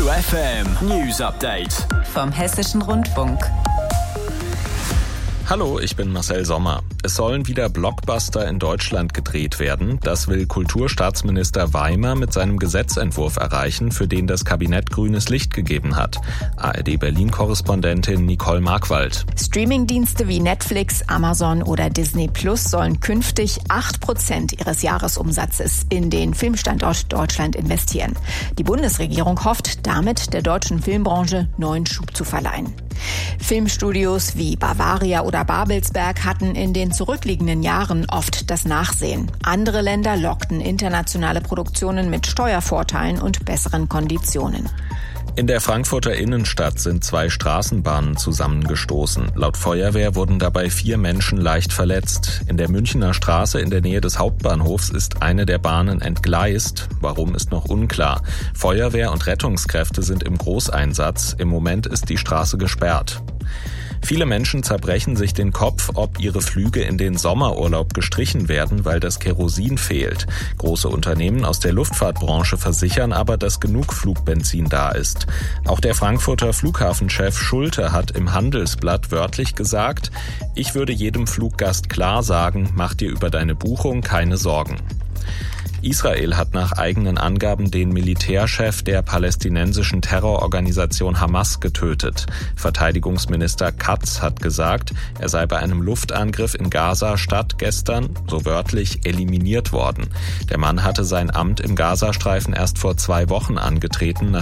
True FM News Update vom Hessischen Rundfunk. Hallo, ich bin Marcel Sommer. Es sollen wieder Blockbuster in Deutschland gedreht werden. Das will Kulturstaatsminister Weimer mit seinem Gesetzentwurf erreichen, für den das Kabinett grünes Licht gegeben hat. ARD-Berlin-Korrespondentin Nicole Markwald. Streamingdienste wie Netflix, Amazon oder Disney Plus sollen künftig 8% ihres Jahresumsatzes in den Filmstandort Deutschland investieren. Die Bundesregierung hofft, damit der deutschen Filmbranche neuen Schub zu verleihen. Filmstudios wie Bavaria oder Babelsberg hatten in den zurückliegenden Jahren oft das Nachsehen. Andere Länder lockten internationale Produktionen mit Steuervorteilen und besseren Konditionen. In der Frankfurter Innenstadt sind 2 Straßenbahnen zusammengestoßen. Laut Feuerwehr wurden dabei 4 Menschen leicht verletzt. In der Münchener Straße in der Nähe des Hauptbahnhofs ist eine der Bahnen entgleist. Warum, ist noch unklar. Feuerwehr und Rettungskräfte sind im Großeinsatz. Im Moment ist die Straße gesperrt. Viele Menschen zerbrechen sich den Kopf, ob ihre Flüge in den Sommerurlaub gestrichen werden, weil das Kerosin fehlt. Große Unternehmen aus der Luftfahrtbranche versichern aber, dass genug Flugbenzin da ist. Auch der Frankfurter Flughafenchef Schulte hat im Handelsblatt wörtlich gesagt: Ich würde jedem Fluggast klar sagen, mach dir über deine Buchung keine Sorgen. Israel hat nach eigenen Angaben den Militärchef der palästinensischen Terrororganisation Hamas getötet. Verteidigungsminister Katz hat gesagt, er sei bei einem Luftangriff in Gaza-Stadt gestern, so wörtlich, eliminiert worden. Der Mann hatte sein Amt im Gazastreifen erst vor 2 Wochen angetreten,